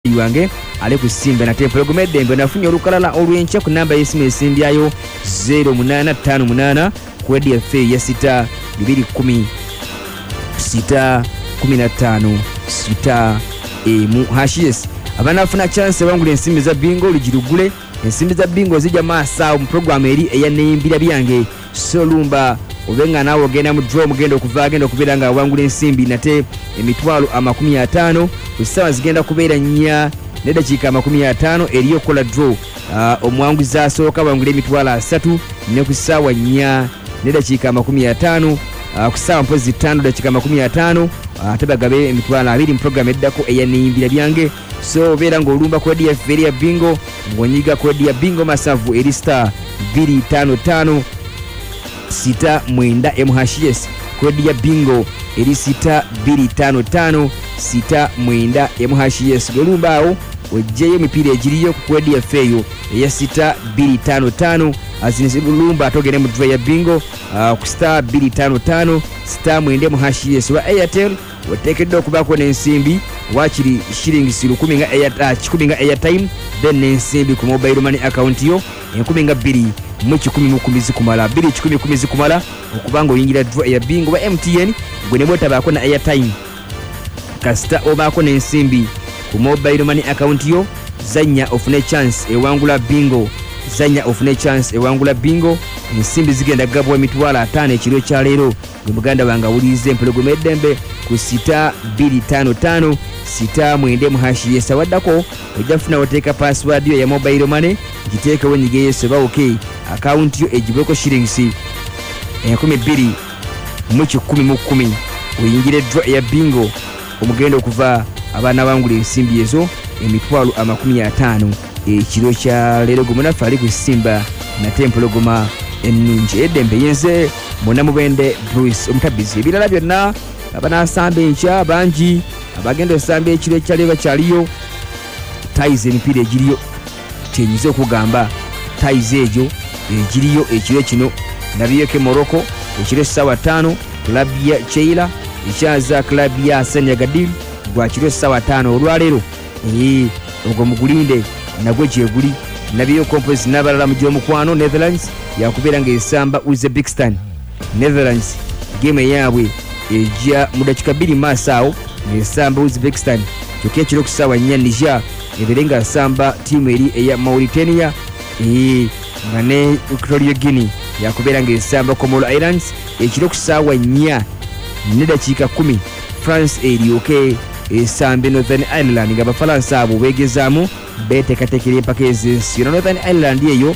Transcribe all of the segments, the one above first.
Freddy wange ali kusimba na tempo Lugomedembe nafunye olukalala olwencha ku namba y'esimu esimbyayo 0858 kwedi FA ya 6 210 6 15 6 emu hashes abanafuna chance bangula ensimbi za bingo lijirugule ensimbi za bingo zijja masa mu program eri eyanembira byange solumba obenga nawo genda mu draw mugenda okubera nga wangula ensimbi nate emitwalo 50 kusawa zigenda kubeera nya nedakiika 50 eriyo kola draw omwanguzi asooka wangula emitwalo 3 ne kusawa nya nedakiika 50 kusawa mpozi 5 dakiika 50 tabagabe emitwalo 2 mu program eddako eyanembira byange so beera ng'olumba kwedi ya feria bingo ngonyiga kwedi ya bingo masavu eri star 255 6 mwenda MHS kwedi ya bingo eri 6 255 6 mwenda MHS golumbawo ojeyo emipira egiriyo ku kwedi ya feyo eya 6 255 azinisi bulumba atogere mu draw ya bingo ku star 255 star mwenda MHS wa Airtel watekedde okubako n'ensimbi wakiri shillings 10 nga airtime then n'ensimbi ku mobile money account yo 12 mu 10 zikumala 2 zikumala okubanga oyingira draw ya bingo wa MTN gwe ne botabako na airtime kasita obako n'ensimbi ku mobile money account yo zanya ofune chance ewangula bingo zanya ofune chance ewangula bingo ensimbi zigenda gabwa emitwalo 5 ekiro kya leero muganda wanga ulize Lugomedembe ku 6 255 6 mwende muhashi sawaddako ojafuna oteka password yo ya mobile money giteke wonyige yesoba okay account yo ejibeko shillings 12 mu 10 oyingire draw ya bingo omugenda okuva abana bangula ensimbi ezo emitwalo 50 ekiro kya leero gumunaffe ali kusimba na tempo Lugoma ennungi Edembe yenze muna mubende Bruce omutabizi ebirala byonna abanasamba enkya bangi abagenda osamba ekiro ekyaleero kyaliyo ties emipira egiriyo kyenyiza okugamba ties egyo egiriyo ekiro kino nabiyeke Morocco ekiro sawa 5 club ya Cheila ekyaza club ya Senegal gwa kiro sawa 5 olwaleero ogwo mugulinde nagwe gyeguli nabiyo compose n'abalala mu gyomukwano Netherlands yakubeera ng'esamba Uzbekistan Netherlands game yaabwe ejja mu dakika 2 maasawo ng'esamba Uzbekistan kyokka ekiro kusaawa 4 Niger ebeerenga asamba tiimu eri eya Mauritania nga ne Equatorial Guinea yakubeera ng'esamba Comoro Islands ekiro kusaawa 4 ne dakiika 10 France eryoke esambe Northern Ireland nga Abafalansa abo beegezaamu beteekateekera empaka ez'ensi Northern Ireland eyo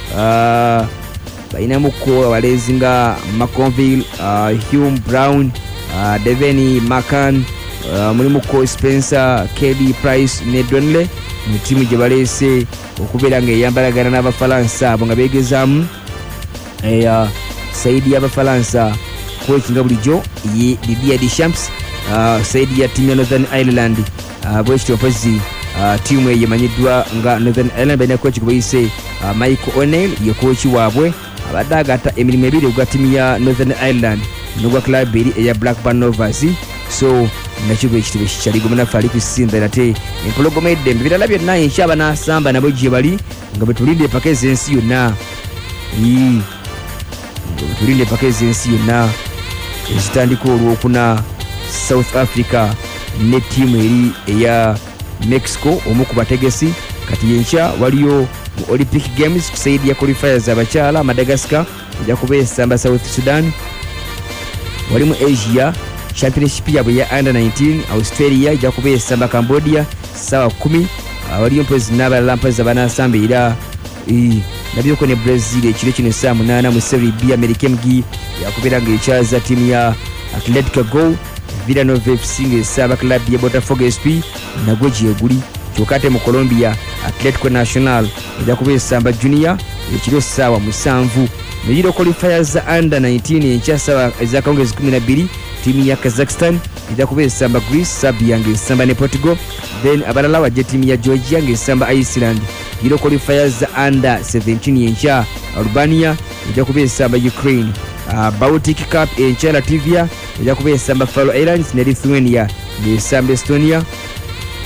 balinamuko abalezi nga Maconville Hume Brown Deveni Macan mulimuko Spencer Kelly Price ne Donley mu tiimu gye baleese okubeera ng'eyambalagana n'Abafalansa abo nga beegezaamu saidi y'Abafalansa coach nga bulijjo ye Didier Deschamps saidi ya tiimu ya Northern Ireland bwekityo mpozi tiimu eyo emanyiddwa nga Northern Ireland balina coach gwe bayise Michael O'Neill ye coach waabwe abadde agata emirimu ebiri ogwa tiimu ya Northern Ireland n'ogwa club eri eya Blackburn Rovers so nakyo bwekityo kikyali gumunaffe ali kusinda nate empologoma Edembe birala byonna enkya abanasamba nabo gye bali nga bwetulinde empaka ez'ensi yonna tulinde empaka ez'ensi yonna ezitandika olwokuna South Africa ne tiimu eri eya Mexico omu ku bategesi kati yenkya waliyo mu Olympic Games kusaidi ya qualifiers abakyala Madagascar ejja kubeesamba South Sudan wali mu Asia Championship yabwe ya Under 19 Australia ejja kubeesamba Cambodia sawa 10 waliyo mpozi n'abalala mpozi abanasamba era nabyoko ne Brazil ekiro kino saa 8 mu Serie B American Gi yakubeera ng'ekyaza tiimu ya Atletico Go Villanova FC ng'esamba club ya Botafogo SP nagwe gyeguli kyokka ate mu Colombia Atletico Nacional ejja kubeesamba Junior ekiro saawa 7 Euro qualifiers under 19 enkya sawa ezakawungezi 12 tiimu ya Kazakhstan ejja kubeesamba Greece Serbia ng'esamba ne Portugal then abalala wajja tiimu ya Georgia ng'esamba Iceland Euro qualifiers under 17 enkya Albania ejja kubeesamba Ukraine Baltic Cup enkya Latvia ejja kubeesamba Faroe Islands ne Lithuania ng'esamba Estonia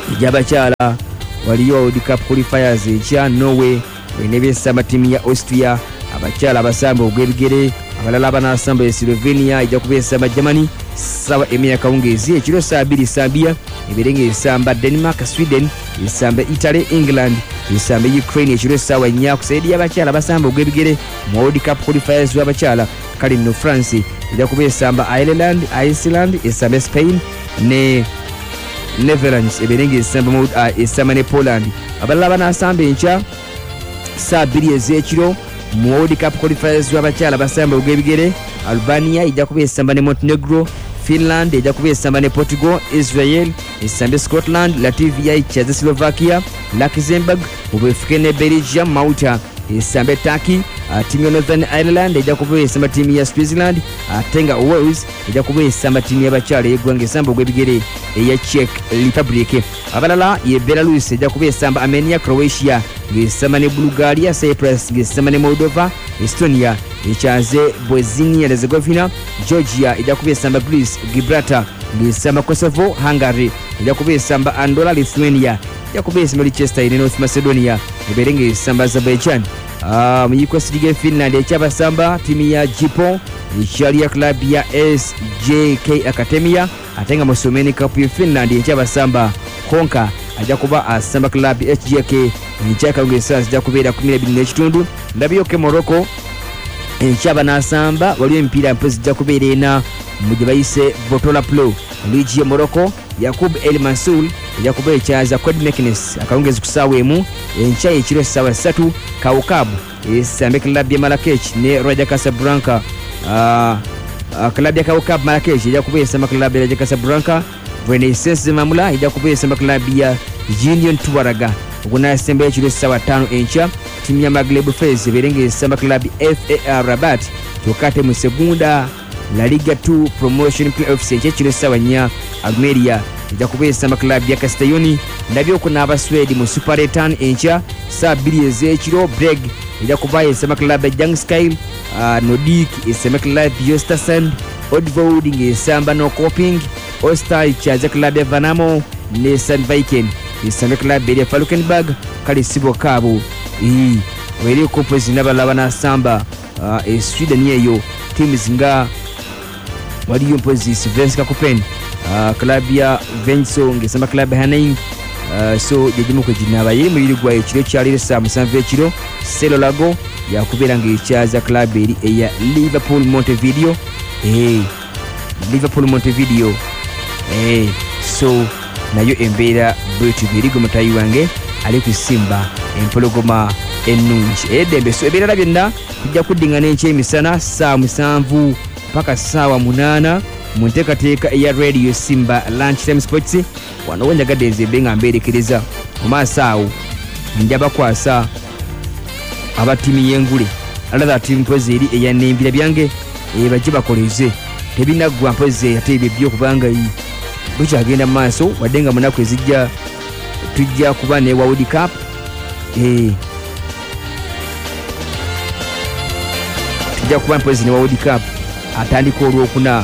ejabakyala waliyo World Cup qualifiers ekya Norway wenebesamba timu ya Austria, abakyala abasamba ogwebigere, abalala abanasamba Slovenia ejja kubesamba Germany sawa emya kawungezi ekiro saa 2 Serbia eberenge esamba Denmark, Sweden esamba Italy, England esamba Ukraine ekiro sawa 4 kusaidi abakyala abasamba ogwebigere mu World Cup qualifiers w'abakyala kali no France ejja kubesamba Ireland, Iceland esamba Spain ne Netherlands eberenge esamba ne Poland. Abalala banasamba enkya saa 2 ez'ekiro mu World Cup qualifiers w'abakyala basamba ogwebigere Albania ejja kubesamba ne Montenegro, Finland ejja kubesamba ne Portugal, Israel esamba Scotland, Latvia echaze Slovakia, Luxembourg ubefike ne Belgium, Malta esamba Turkey, timu ya Northern Ireland ejja kubesamba timu ya Switzerland, atenga Wales ejja kubesamba timu y'abakyala y'eggwanga esamba ogwebigere eya Czech Republic. Abalala ye Belarus ejja kubesamba Armenia, Croatia ngesamba ne Bulgaria, Cyprus ngesamba ne Moldova, Estonia echaze Bosnia Herzegovina, Georgia ejja kubesamba Greece, Gibraltar ngesamba Kosovo, Hungary ejja kubesamba Andorra, Lithuania ejja kubesamba Liechtenstein ne North Macedonia eberenge esamba Azerbaijan. Muyiko Sidige Finland ekyabasamba timu ya Jipo ekyali ya club ya SJK Academia, atenga Musomeni Cup ya Finland ekyabasamba Honka ajja kuba asamba club HJK ekyakawungeza ajja kubeera 12 ndabyoke Morocco ekyabanasamba waliyo emipiira mpozi ajja kubeera ena mu gye bayise Botola Pro Ligi ya Morocco. Yakub El Mansour ejja kuba ekyaza Code Mekines akawungezi ku ssaawa emu enkya ekiro ssaawa 3 Kawukabu esambe club ya Marrakech ne Raja Casablanca. Club ya Kawukabu Marrakech ejja kuba esamba club ya Raja Casablanca. Renaissance Mamula ejja kuba esamba club ya Union Tuaraga okunasemba ekiro ssaawa 5 enkya. Timu ya Maghreb Fez eberenge esamba club FAR Rabat tokate mu segunda La Liga 2 Promotion Playoffs ekiro ssaawa 4 Almeria ejja kuba esamba club ya Castelloni. Ndabyoko n'Abaswedi mu Super Return enkya saa 2 ez'ekiro. Breg ejja kuba esamba club ya Jangskyle, Nordic esamba club ya Östersund, Odvold ng'esamba Norrköping, Oster ekyaza club ya Värnamo ne Sandviken esamba club ya Falkenberg. Kale sibo kaabo weri kompozi n'abalala banasamba Sweden eyo teams nga waliyo mpozi Svenska Kupen club ya Venso ngesamba club Hanning so jejimu kwe jinaba yiri mu yirigwa ekiro kyalire saa 7 ekiro. Selo Lago yakubeera ng'ekyaza club eri eya Liverpool Montevideo Liverpool Montevideo so nayo embeera bwetu birigo mutayi wange ali kusimba empologoma ennungi edembe. So ebirala byonna tujja kuddingana ekyemisana saa 7 mpaka saawa 8 mu nteekateeka eya Radio Simba Lunchtime Sports. Wano wenjagadde nzimbe nga mbeerekereza mu maaso awo njabakwasa abatiimi y'engule alaba timu mpozi eri eyanembira byange bajje bakoleze tebinaggwa mpozi ate ebyo byokubanga bukyagenda mu maaso wadde nga munaku ezijja tujja kuba ne World Cup tujja kuba mpozi ne World Cup atandika olwokuna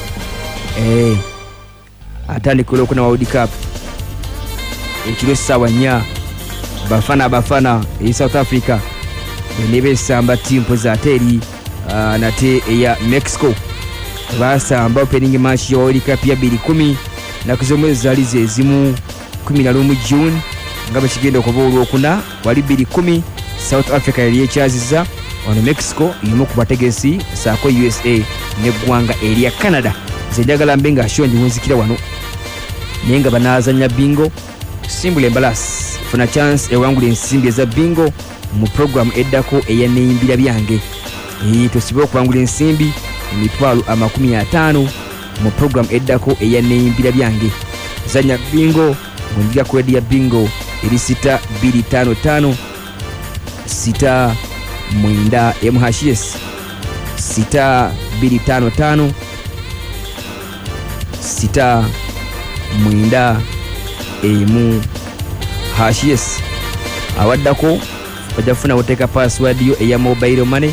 World Cup ekiro ssaawa 4 Bafana South Africa nebesamba timu ate eri nate eya Mexico basamba opening match ya World Cup ya 2010 naku z'omwezi zaali zezimu 11 June nga bakigenda okuba olwokuna wali 2010 South Africa yali ekyaziza wano Mexico irimu ku bategesi saako USA n'eggwanga erya Canada. Zenjagala mbe nga show ndi mwezikira wano naye nga banaazanya bingo simbula embalasi funa chance ewangula ensimbi eza bingo mu program eddako eyaneyimbira byange tosibe okuwangula ensimbi $50,000 mu program eddako eyaneyimbira byange. Zanya bingo ngondiga kwedi ya bingo eri 6255 6 mwinda MHS 6255 6 mwinda emu hashes awaddako ojafuna oteka password yo eya mobile money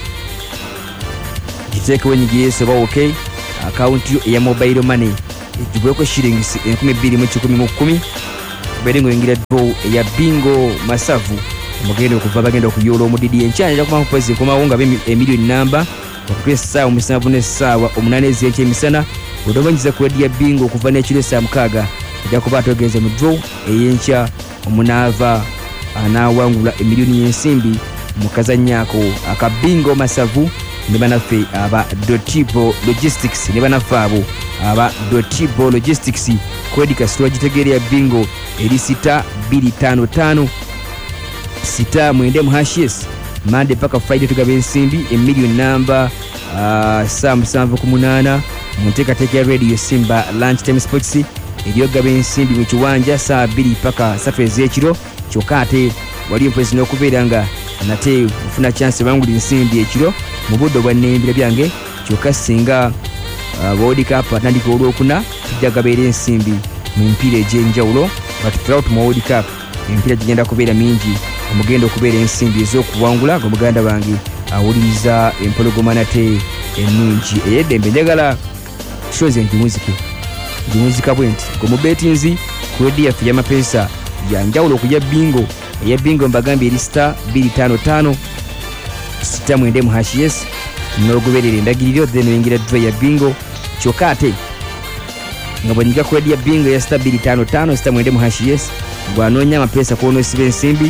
giteeke wenyigiye soba okay account yo eya mobile money ejibweko shillings 2110 berengo ingira draw ya bingo masavu mugendo kuva bagenda okuyola omudidi enchanja kuma kupezi kumawunga emiliyoni namba okupesa omusanvu n'essaawa 8 ez'ekyemisana odobanyiza kwedi ya bingo kuva n'ekiro saa 6 ejja kuba atogeze mu draw ey'enkya omunaava anawangula emiliyoni y'ensimbi mu kazannyako akabingo masavu ne banaffe aba Dotibo Logistics ne banaffe abo aba Dotibo Logistics kwedi kasitwa gitegeere ya bingo eri 6255 sita mwende muhashes Monday paka Friday tugaba ensimbi emiliyoni namba saa 7:8 mu nteekateeka ya radio Simba Lunch Time Sports eryogaba ensimbi mu kiwanja saa 2 paka 3 ez'ekiro kyokka ate wali mpozzi n'okubeera nga nate ufuna chance banguli ensimbi ekiro mu budde obwannembera byange kyokka singa World Cup atandika olwokuna tujja gabeera ensimbi mu mpiira egy'enjawulo but throughout mu World Cup empiira gigenda kubeera mingi omugenda okubeera ensimbi ez'okuwangula ng'omuganda bange awuliriza empologoma nate ennungi ey'eddembe njagala shows njimuzika bwe nti ng'omubetinzi kwedi yaffe y'amapeesa yanjawulo okujja bingo eya bingo mbagambye eri *255 sita mwende muhashes n'ogoberera endagiriro then oyingira draw ya bingo kyokka ate nga bwenyiga kwedi ya bingo ya *255 sita mwende muhashes bwanoonya amapeesa kw'onoosiba ensimbi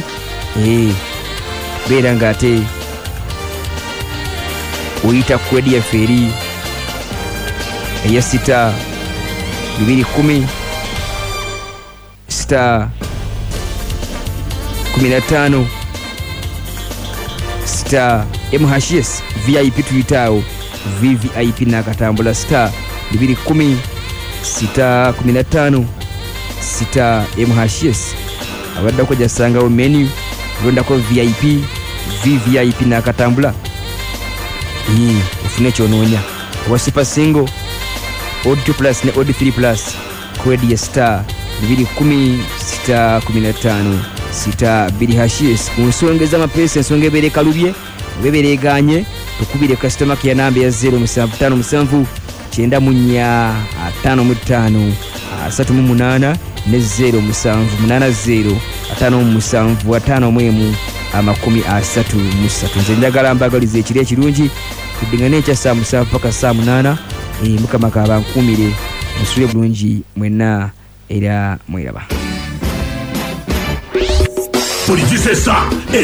beera nga ate oyita kwedi yaffe eri eya sita 210 sita 15 sita MHS VIP tuyitaawo VVIP nakatambula sita 210 sita 15 sita MHS abadde okujja sangawo menu londako VIP VVIP nakatambula ufune kyonoonya owa super single odd 2 plus ne odd 3 plus kwedi ya star 210 sita 15 sita 2 hashes ku nsonga ez'amapeesa ensonga ebeere kalubye bebereganye tukubire customer care namba ya 0757 94 55 38 ne 0780 57 53 nze njagala mbagaliza ekiro ekirungi kuddingana ekya saa 7 paka saa 8 mukama kabankumire musule bulungi mwenna era mweraba Politisesa